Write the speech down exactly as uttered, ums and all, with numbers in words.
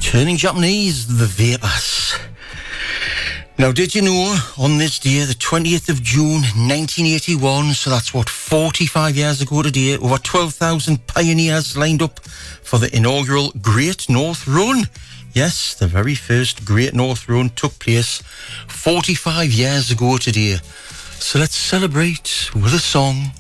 Turning Japanese, the Vapors. Now, did you know, on this day, the twentieth of June, nineteen eighty-one, so that's what, forty-five years ago today, over twelve thousand pioneers lined up for the inaugural Great North Run. Yes, the very first Great North Run took place forty-five years ago today. So let's celebrate with a song